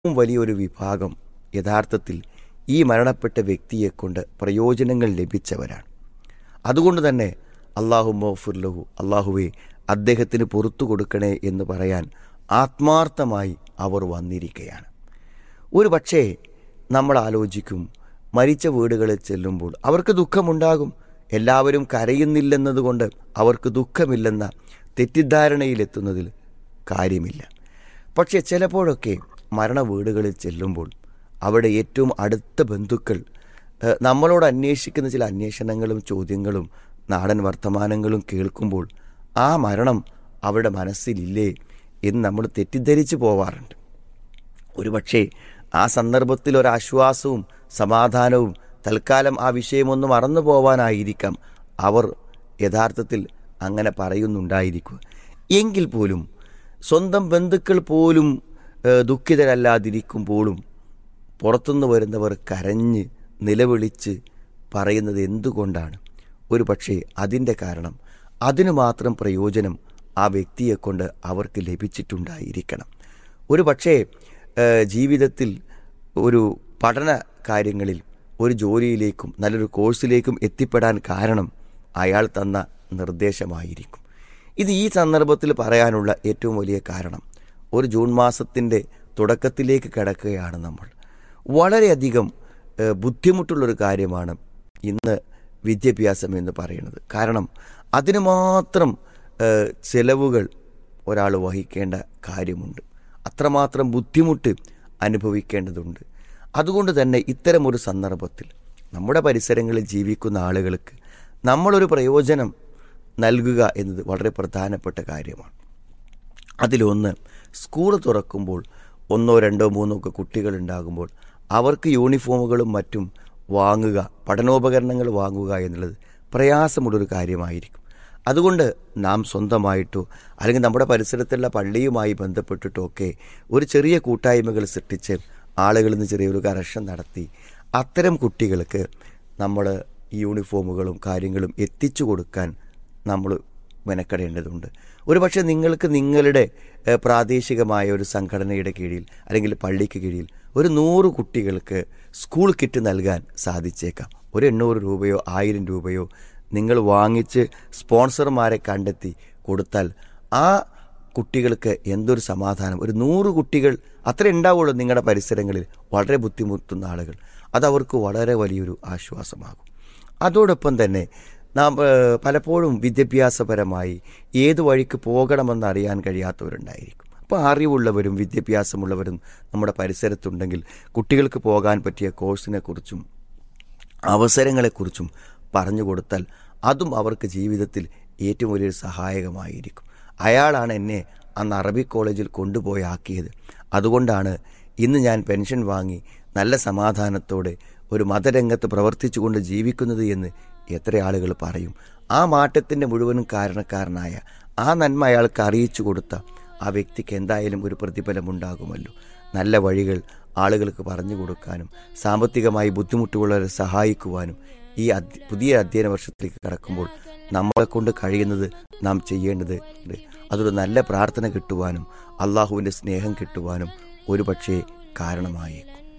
വലിയൊരു വിഭാഗം യഥാർത്ഥത്തിൽ ഈ മരണപ്പെട്ട വ്യക്തിയെക്കൊണ്ട് പ്രയോജനങ്ങൾ ലഭിച്ചവരാണ്. അതുകൊണ്ട് തന്നെ അല്ലാഹുമ്മഗ്ഫിർ ലഹു, അള്ളാഹുവെ അദ്ദേഹത്തിന് പുറത്തു കൊടുക്കണേ എന്ന് പറയാൻ ആത്മാർത്ഥമായി അവർ വന്നിരിക്കുകയാണ്. ഒരു പക്ഷേ നമ്മൾ ആലോചിക്കും, മരിച്ച വീടുകളിൽ ചെല്ലുമ്പോൾ അവർക്ക് ദുഃഖമുണ്ടാകും. എല്ലാവരും കരയുന്നില്ലെന്നതുകൊണ്ട് അവർക്ക് ദുഃഖമില്ലെന്ന തെറ്റിദ്ധാരണയിലെത്തുന്നതിൽ കാര്യമില്ല. പക്ഷേ ചിലപ്പോഴൊക്കെ മരണ വീടുകളിൽ ചെല്ലുമ്പോൾ അവിടെ ഏറ്റവും അടുത്ത ബന്ധുക്കൾ നമ്മളോട് അന്വേഷിക്കുന്ന ചില അന്വേഷണങ്ങളും ചോദ്യങ്ങളും നാടൻ വർത്തമാനങ്ങളും കേൾക്കുമ്പോൾ ആ മരണം അവരുടെ മനസ്സിലില്ലേ എന്ന് നമ്മൾ തെറ്റിദ്ധരിച്ചു പോവാറുണ്ട്. ഒരുപക്ഷെ ആ സന്ദർഭത്തിൽ ഒരാശ്വാസവും സമാധാനവും തൽക്കാലം ആ വിഷയമൊന്ന് മറന്നു പോവാനായിരിക്കാം അവർ യഥാർത്ഥത്തിൽ അങ്ങനെ പറയുന്നുണ്ടായിരിക്കുക. എങ്കിൽ പോലും സ്വന്തം ബന്ധുക്കൾ പോലും ദുഃഖിതരല്ലാതിരിക്കുമ്പോഴും പുറത്തുനിന്ന് വരുന്നവർ കരഞ്ഞ് നിലവിളിച്ച് പറയുന്നത് എന്തുകൊണ്ടാണ്? ഒരു പക്ഷേ അതിൻ്റെ കാരണം അതിനു മാത്രം പ്രയോജനം ആ വ്യക്തിയെക്കൊണ്ട് അവർക്ക് ലഭിച്ചിട്ടുണ്ടായിരിക്കണം. ഒരു പക്ഷേ ജീവിതത്തിൽ ഒരു പഠന കാര്യങ്ങളിൽ ഒരു ജോലിയിലേക്കും നല്ലൊരു കോഴ്സിലേക്കും എത്തിപ്പെടാൻ കാരണം അയാൾ തന്ന നിർദ്ദേശമായിരിക്കും. ഇത് ഈ സന്ദർഭത്തിൽ പറയാനുള്ള ഏറ്റവും വലിയ കാരണം, ഒരു ജൂൺ മാസത്തിൻ്റെ തുടക്കത്തിലേക്ക് കിടക്കുകയാണ് നമ്മൾ. വളരെയധികം ബുദ്ധിമുട്ടുള്ളൊരു കാര്യമാണ് ഇന്ന് വിദ്യാഭ്യാസം എന്ന് പറയുന്നത്. കാരണം അതിന് മാത്രം ചെലവുകൾ ഒരാൾ വഹിക്കേണ്ട കാര്യമുണ്ട്, അത്രമാത്രം ബുദ്ധിമുട്ട് അനുഭവിക്കേണ്ടതുണ്ട്. അതുകൊണ്ട് തന്നെ ഇത്തരമൊരു സന്ദർഭത്തിൽ നമ്മുടെ പരിസരങ്ങളിൽ ജീവിക്കുന്ന ആളുകൾക്ക് നമ്മളൊരു പ്രയോജനം നൽകുക എന്നത് വളരെ പ്രധാനപ്പെട്ട കാര്യമാണ്. അതിലൊന്ന്, സ്കൂൾ തുറക്കുമ്പോൾ 1, 2, 3 ഒക്കെ കുട്ടികളുണ്ടാകുമ്പോൾ അവർക്ക് യൂണിഫോമുകളും മറ്റും വാങ്ങുക, പഠനോപകരണങ്ങൾ വാങ്ങുക എന്നുള്ളത് പ്രയാസമുള്ളൊരു കാര്യമായിരിക്കും. അതുകൊണ്ട് നാം സ്വന്തമായിട്ടോ അല്ലെങ്കിൽ നമ്മുടെ പരിസരത്തുള്ള പള്ളിയുമായി ബന്ധപ്പെട്ടിട്ടോ ഒക്കെ ഒരു ചെറിയ കൂട്ടായ്മകൾ സൃഷ്ടിച്ച് ആളുകളിൽ നിന്ന് ചെറിയൊരു കറക്ഷൻ നടത്തി അത്തരം കുട്ടികൾക്ക് നമ്മൾ ഈ യൂണിഫോമുകളും കാര്യങ്ങളും എത്തിച്ചു കൊടുക്കാൻ നമ്മൾ മെനക്കെടേണ്ടതുണ്ട്. ഒരുപക്ഷെ നിങ്ങൾക്ക് നിങ്ങളുടെ പ്രാദേശികമായ ഒരു സംഘടനയുടെ കീഴിൽ അല്ലെങ്കിൽ പള്ളിക്ക് കീഴിൽ ഒരു 100 കുട്ടികൾക്ക് സ്കൂൾ കിറ്റ് നൽകാൻ സാധിച്ചേക്കാം. ഒരു 800 രൂപയോ 1000 രൂപയോ നിങ്ങൾ വാങ്ങിച്ച് സ്പോൺസർമാരെ കണ്ടെത്തി കൊടുത്താൽ ആ കുട്ടികൾക്ക് എന്തൊരു സമാധാനം. ഒരു 100 കുട്ടികൾ അത്ര ഉണ്ടാവുള്ളൂ നിങ്ങളുടെ പരിസരങ്ങളിൽ വളരെ ബുദ്ധിമുട്ടുന്ന ആളുകൾ. അതവർക്ക് വളരെ വലിയൊരു ആശ്വാസമാകും. അതോടൊപ്പം തന്നെ നാം പലപ്പോഴും വിദ്യാഭ്യാസപരമായി ഏത് വഴിക്ക് പോകണമെന്ന് അറിയാൻ കഴിയാത്തവരുണ്ടായിരിക്കും. അപ്പോൾ അറിവുള്ളവരും വിദ്യാഭ്യാസമുള്ളവരും നമ്മുടെ പരിസരത്തുണ്ടെങ്കിൽ കുട്ടികൾക്ക് പോകാൻ പറ്റിയ കോഴ്സിനെക്കുറിച്ചും അവസരങ്ങളെക്കുറിച്ചും പറഞ്ഞു കൊടുത്താൽ അതും അവർക്ക് ജീവിതത്തിൽ ഏറ്റവും വലിയൊരു സഹായകമായിരിക്കും. അയാളാണ് എന്നെ അന്ന് അറബിക് കോളേജിൽ കൊണ്ടുപോയി ആക്കിയത്, അതുകൊണ്ടാണ് ഇന്ന് ഞാൻ പെൻഷൻ വാങ്ങി നല്ല സമാധാനത്തോടെ ഒരു മതരംഗത്ത് പ്രവർത്തിച്ചുകൊണ്ട് ജീവിക്കുന്നത് എന്ന് എത്ര ആളുകൾ പറയും. ആ മാറ്റത്തിൻ്റെ മുഴുവനും കാരണക്കാരനായ ആ നന്മ അയാൾക്ക് അറിയിച്ചു കൊടുത്ത ആ വ്യക്തിക്ക് എന്തായാലും ഒരു പ്രതിഫലമുണ്ടാകുമല്ലോ. നല്ല വഴികൾ ആളുകൾക്ക് പറഞ്ഞു കൊടുക്കാനും സാമ്പത്തികമായി ബുദ്ധിമുട്ടുള്ളവരെ സഹായിക്കുവാനും ഈ പുതിയ അധ്യയന വർഷത്തിലേക്ക് കടക്കുമ്പോൾ നമ്മളെ കൊണ്ട് കഴിയുന്നത് നാം ചെയ്യേണ്ടത്. അതൊരു നല്ല പ്രാർത്ഥന കിട്ടുവാനും അള്ളാഹുവിൻ്റെ സ്നേഹം കിട്ടുവാനും ഒരു പക്ഷേ കാരണമായേക്കും.